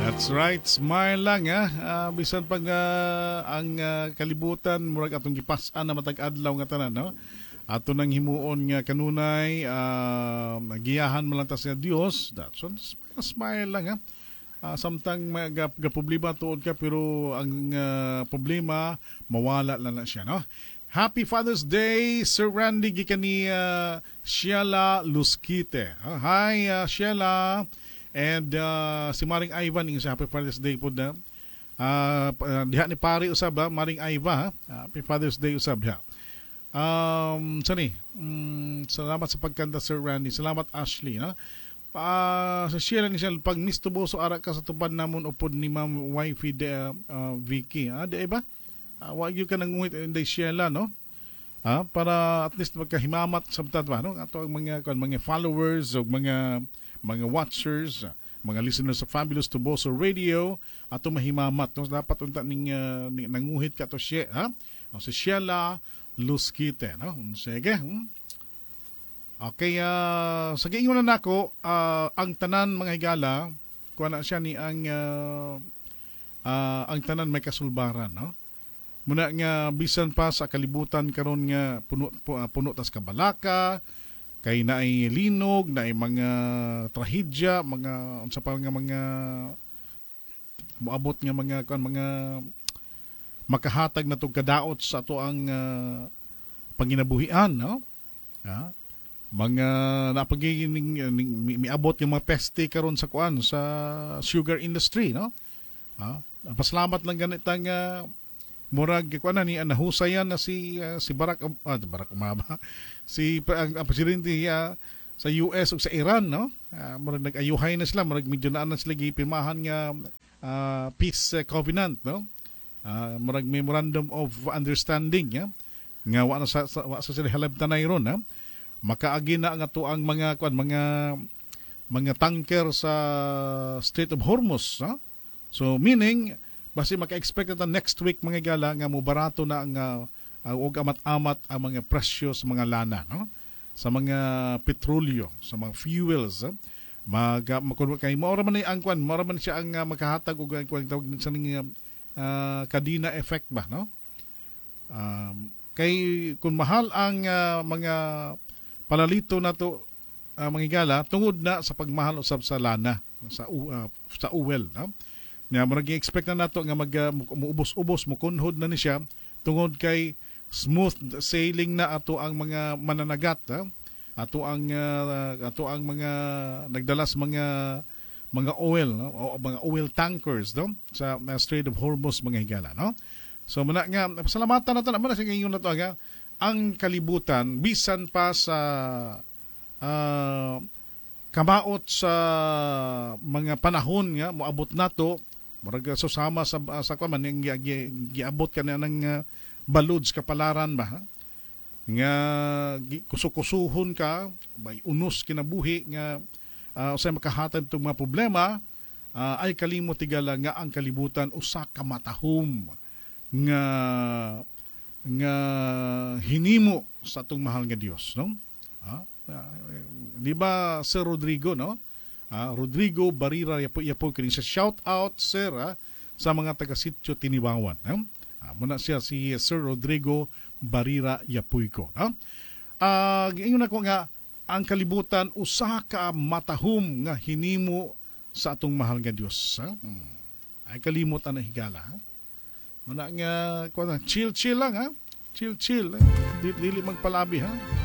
That's right, smile lang ha. Bisan pag ang kalibutan murag atong gipas-an na matag adlaw nga tanan, no? Ato nang himuon nga kanunay giyahan mo lang ta sa Dios. That's one, smile lang ha. Samtang problema tuod ka pero ang problema mawala lang na siya, no? Happy Father's Day, Sir Randy gikan ni Sheila Lusquite. Hi Sheila. And si Maring Ivan ng Happy Father's Day po na. Diha ni pare usab ha, Maring Iva ha. Happy Father's Day usab diha. Salamat sa pagkanta Sir Randy. Salamat Ashley na. Sa Sheila ni Sheila pag mistuboso ara ka sa tupad namon upod ni Ma'am Wifey de Vicky. Di ba? Wag you ka nanguhit inday Sheila no. Para at least magkahimamat sabtad ba no? Ato ang mga followers o mga watchers, mga listeners sa Fabulous Tuboso Radio ato mahimamat no dapat unta ning nanguhit ka to siya ha si Sheila Lusquite no sige okay sa giingon na nako ang tanan mga higala kuha na siya ni ang tanan may kasulbaran no muna nga bisan pa sa kalibutan karon nga puno tas kabalaka kay naay linog, naay mga trahedya, mga unsa pa nga mga moabot nga mga makahatag na tong kadaot sa ato ang panginabuhian, no? Mga napagining miabot yung mga peste karon sa kuan sa sugar industry, no? Pasalamat lang ganitang murag kuan ni nahusayan na si Barack Obama ang presidente sa US ug sa Iran no murag nag-ayuhay na sila murag medyo na sila gipirmahan nga peace covenant no murag memorandum of understanding nga wa sa sila halabtanay ron makaagi na ang ato ang mga mga tanker sa Strait of Hormuz so meaning basi maka-expect na next week mga gala nga mo barato na ang og amat-amat ang mga presyo sa mga lana no sa mga petrolyo sa mga fuels kay mao ra man ang kwan mao ra man siya ang makahatag og kwan tawag sa ning kadina effect ba no kay kung mahal ang mga palalito nato mga gala tungod na sa pagmahal usab sa lana sa oil no nga mag-expect na nato nga muubos-ubos mukunhod na ni siya tungod kay smooth sailing na ato ang mga mananagat ato ang mga nagdalas mga oil no? O mga oil tankers no sa Strait of Hormuz mga higala no so muna nga pasalamatan nato na sa ngayon nato nga ang kalibutan bisan pa sa kamaot sa mga panahon nga moabot nato murag susama sa kwaman yung giabot ka na ng baluds kapalaran ba nga kusukusuhon ka may unos kinabuhi nga usay makahatag tong mga problema ay kalimot tigala nga ang kalibutan usa ka matahom nga hinimo sa atong mahal nga Dios no di ba Sir Rodrigo no Rodrigo Barira yapo kini sa shout out sir sa mga taga-sitio Tinibawan muna siya si Sir Rodrigo Barira Yapuyko ingon ako nga ang kalibutan usa ka matahom nga hinimo sa atong mahal nga Dios ay kalimot ana higala muna nga chill lang chill dili magpalabi